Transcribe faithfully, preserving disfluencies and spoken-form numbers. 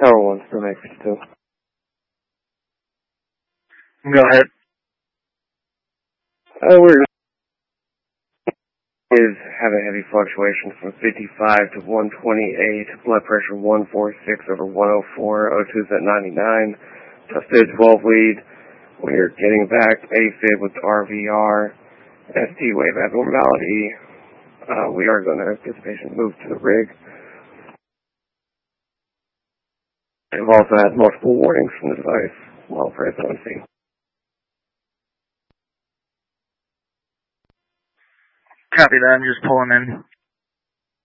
Tower one, still make fifty-two. Go ahead. Uh, we're is having heavy fluctuations from fifty-five to one twenty-eight, blood pressure one forty-six over one oh four, O two's at ninety-nine, tested twelve lead. When you're getting back AFib with R V R, S T wave abnormality, uh, we are going to get the patient moved to the rig. We've also had multiple warnings from the device while present on scene. Copy that, I'm just pulling in.